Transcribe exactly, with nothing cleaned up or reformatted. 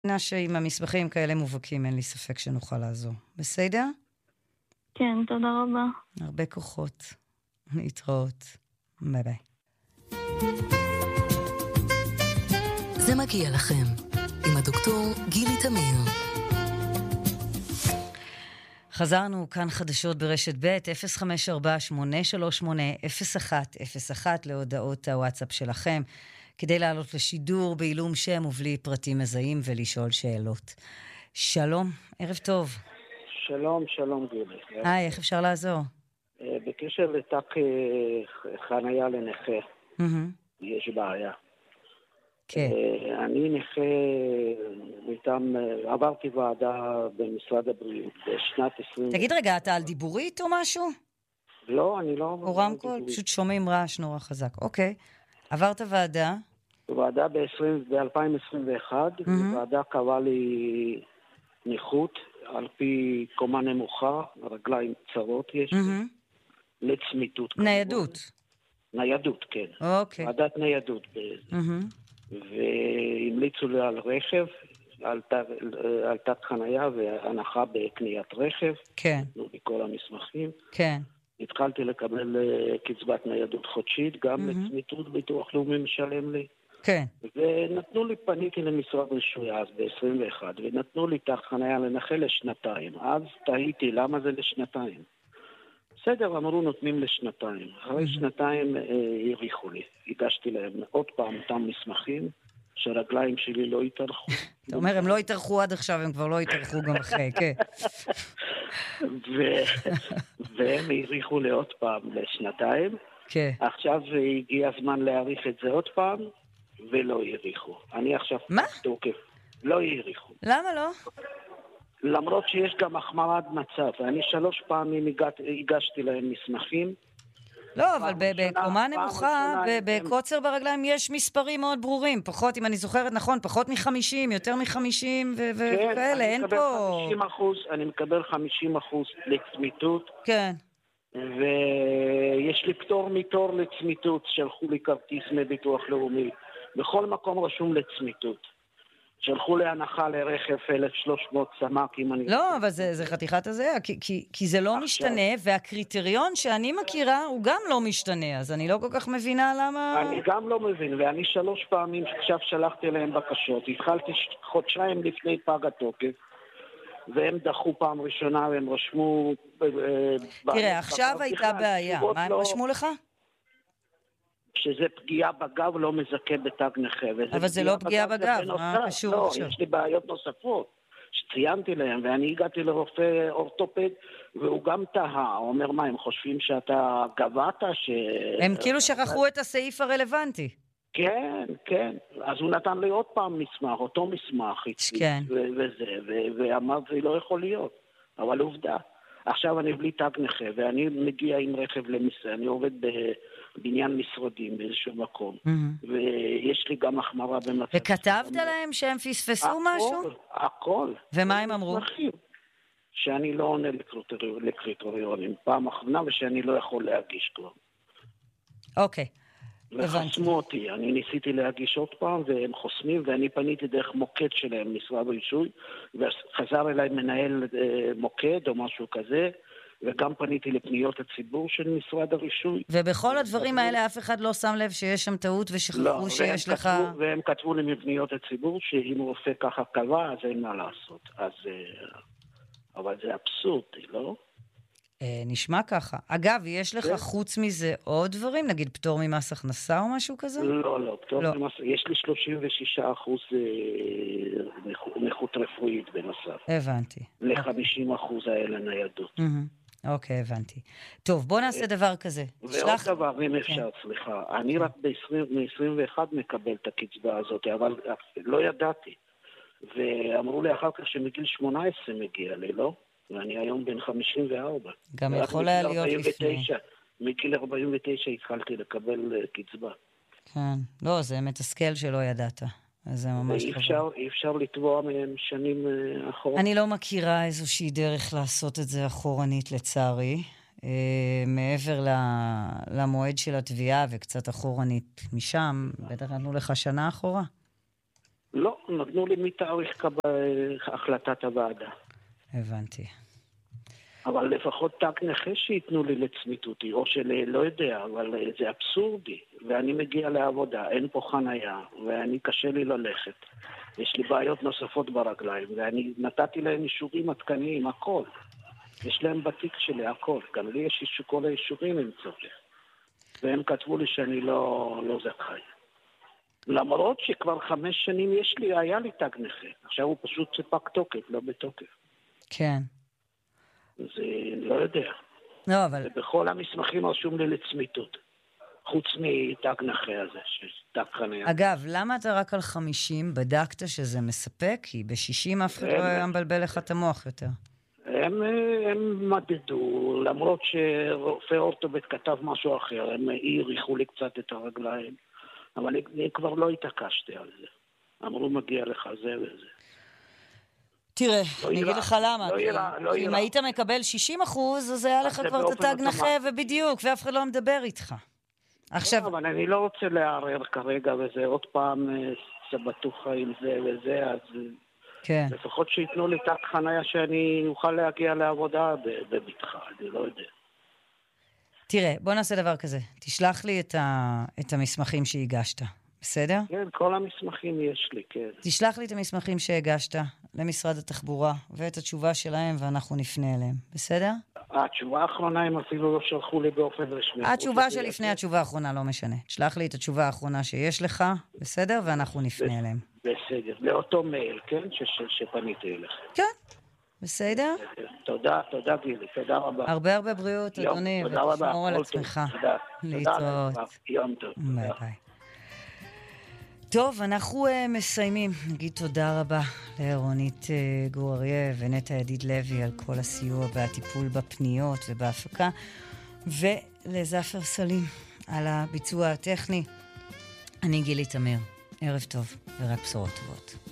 שעם המסמכים כאלה מובהקים, אין לי ספק שנוכל לעזור. בסדר? כן, תודה רבה. הרבה כוחות. להתראות. ביי ביי. זה מגיע לכם, עם הדוקטור גילי תמיר. חזרנו כאן חדשות ברשת ב' אפס חמש ארבע שמונה שלוש שמונה אפס אחת אפס אחת להודעות הוואטסאפ שלכם, כדי לעלות לשידור בעילום שם ובלי פרטים מזהים ולשאול שאלות. שלום, ערב טוב. שלום, שלום גילי. היי, איך אפשר לעזור? בקשר לתק חניה לנכה, יש בעיה. כן. אני נכה, מטעם, עברתי ועדה במשרד הבריאות בשנת עשרים. תגיד רגע, אתה על דיבורית או משהו? לא, אני לא... או רמקול? פשוט שומעים רעש נורא חזק. אוקיי. עברת ועדה? ועדה ב-אלפיים עשרים ואחת, ועדה קבעה לי נכות על פי קומה נמוכה, רגליים צרות יש לי, לצמיתות. ניידות? ניידות, כן. אוקיי. ועדת ניידות. והמליצו לי על רכב, על תת חנייה והנחה בקניית רכב. כן. בכל המסמכים. כן. התחלתי לקבל קצבת ניידות חודשית, גם לצמיתות ביטוח לאומי משלם לי. כן. ונתנו לי, פניתי למשרד רישוי אז ב-עשרים ואחת, ונתנו לי תת חנייה לנכה לשנתיים. אז תהיתי, למה זה לשנתיים? בסדר, אמרו נותנים לשנתיים. אחרי שנתיים העריכו לי. הגשתי להם עוד פעם אותם מסמכים, שהרגליים שלי לא התארכו. אתה אומר, הם לא התארכו עד עכשיו, הם כבר לא התארכו גם אחרי, כן. והם העריכו לי עוד פעם לשנתיים. כן. עכשיו הגיע הזמן להעריך את זה עוד פעם, ולא העריכו. אני עכשיו... מה? תוקף. לא העריכו. למה לא? למרות שיש גם החמרת מצב. אני שלוש פעמים הגשתי להם מסמכים. לא, אבל בקומה נמוכה, בקוצר ברגליים יש מספרים מאוד ברורים. פחות, אם אני זוכרת נכון, פחות מ-חמישים, יותר מ-חמישים וכאלה, אין פה... אני מקבל חמישים אחוז לצמיתות. כן. ויש לי פטור מתור לצמיתות, שלחו לי כרטיס מביטוח לאומי. בכל מקום רשום לצמיתות. שלחו להנחה לרכב אלף ושלוש מאות סמ"ק, אם אני... לא, אבל זה, זה חתיכת הזה, כי, כי, כי זה לא עכשיו... משתנה, והקריטריון שאני מכירה הוא גם לא משתנה, אז אני לא כל כך מבינה למה... אני גם לא מבין, ואני שלוש פעמים עכשיו שלחתי להם בקשות, התחלתי חודשיים לפני פג התוקף, והם דחו פעם ראשונה, והם רשמו... תראה, עכשיו הייתה בעיה, מה הם רשמו לך? שזה פגיעה בגב לא מזכה בתג נכה. אבל זה לא פגיעה בגב, מה קשור עכשיו? לא, יש לי בעיות נוספות שציינתי להם, ואני הגעתי לרופא אורתופד, והוא גם תהה, הוא אומר מה, הם חושבים שאתה גבעת ש... הם כאילו שכחו את הסעיף הרלוונטי. כן, כן. אז הוא נתן לי עוד פעם מסמך, אותו מסמך, כן. וזה, ואמר, זה לא יכול להיות. אבל עובדה. עכשיו אני בלי תג נכה, ואני מגיע עם רכב למסע, אני עובד בבניין משרדים באיזשהו מקום, ויש לי גם החמרה במצב. וכתבת להם שהם פספסו משהו? הכל. ומה הם אמרו? שאני לא עונה לקריטריונים, פעם אחרונה, ושאני לא יכול להגיש כבר. אוקיי. וחסמו אותי, אני ניסיתי להגיש עוד פעם והם חוסמים, ואני פניתי דרך מוקד שלהם, משרד רישוי, וחזר אליי מנהל מוקד או משהו כזה, וגם פניתי לפניות הציבור של משרד הרישוי. ובכל הדברים האלה אף אחד לא שם לב שיש שם טעות ושכחו שיש לך... והם כתבו לי מפניות הציבור שאם רופא ככה קבע, אז אין מה לעשות. אז... אבל זה אבסורדי, לא? נשמע ככה. אגב, יש לך חוץ מזה עוד דברים? נגיד פטור ממס הכנסה או משהו כזה? לא, לא, פטור ממס... יש לי שלושים ושישה אחוז נכות רפואית בנוסף. הבנתי. ל-חמישים אחוז האלה ניידות. אוקיי, הבנתי. טוב, בוא נעשה דבר כזה. ועוד דבר, אם אפשר, סליחה. אני רק ב-עשרים ואחת מקבל את הקצבה הזאת, אבל לא ידעתי. ואמרו לי אחר כך שמגיל שמונה עשרה מגיע לי, לא? ואני היום בן חמישים וארבע. גם יכול היה להיות לפני. מגיל ארבעים ותשע התחלתי לקבל קצבה. כן. לא, זה מתסכל שלא ידעת. אז זה ממש חבל. אי אפשר לתבוע מהם שנים אחורה. אני לא מכירה איזושהי דרך לעשות את זה אחורנית לצערי. מעבר למועד של התביעה וקצת אחורנית משם, בטח נתנו לך שנה אחורה. לא, נתנו לי מתאריך קבל החלטת הוועדה. הבנתי. אבל לפחות תג נכה שיתנו לי לצמיתותי, או של לא יודע, אבל זה אבסורדי. ואני מגיע לעבודה, אין פה חנייה, ואני קשה לי ללכת. יש לי בעיות נוספות ברגליים, ואני נתתי להם אישורים עדכניים, הכל. יש להם בתיק שלי, הכל. גם לי יש אישור, כל האישורים הם צורך. והם כתבו לי שאני לא, לא זכאי. למרות שכבר חמש שנים יש לי, היה לי תג נכה. עכשיו הוא פשוט ספק תוקף, לא בתוקף. כן. זה לא יודע. לא, אבל... ובכל המסמכים רשום לי לצמיתות. חוץ מתג נכה הזה, שתג חניה. אגב, למה אתה רק על חמישים? בדקת שזה מספק? כי ב-שישים אף אחד לא היה מבלבל לך את המוח יותר. הם, הם מדדו, למרות שרופא אורתופד כתב משהו אחר, הם העריכו לי קצת את הרגליים, אבל אני, אני כבר לא התעקשתי על זה. אמרו, מגיע לך זה וזה. תראה, לא אני יראה, אגיד לך למה. לא כי, יראה, לא כי אם יראה. היית מקבל שישים אחוז, אז היה לך זה כבר את באופן התג נכה, אוטומטי. ובדיוק, ואף אחד לא מדבר איתך. עכשיו... לא, אבל אני לא רוצה לערער כרגע, וזה עוד פעם סבטוחה עם זה וזה, אז כן. לפחות שיתנו לי תג חניה שאני אוכל להגיע לעבודה בבטחה, אני לא יודע. תראה, בוא נעשה דבר כזה. תשלח לי את, ה... את המסמכים שהגשת, בסדר? כן, כל המסמכים יש לי, כן. תשלח לי את המסמכים שהגשת למשרד התחבורה, ואת התשובה שלהם, ואנחנו נפנה אליהם, בסדר? התשובה האחרונה הם אפילו לא שלחו לי באופן רשמי. התשובה שלפני התשובה האחרונה לא משנה. תשלח לי את התשובה האחרונה שיש לך, בסדר? ואנחנו נפנה אליהם. בסדר, לאותו מייל, כן? ש- ש- שפניתי אליך. כן, בסדר? תודה, תודה גילי, תודה רבה. הרבה הרבה בריאות, יום, אדוני, תודה רבה, ותשמור על כל טוב. עצמך. תודה. להתראות. תודה, יום טוב. ביי תודה. ביי. טוב, אנחנו uh, מסיימים. נגיד תודה רבה לרונית uh, גור אריה ונטע ידיד לוי על כל הסיוע והטיפול בפניות ובהפקה, ולזפר סלים על הביצוע הטכני. אני גילי תמיר. ערב טוב ורק בשורות טובות.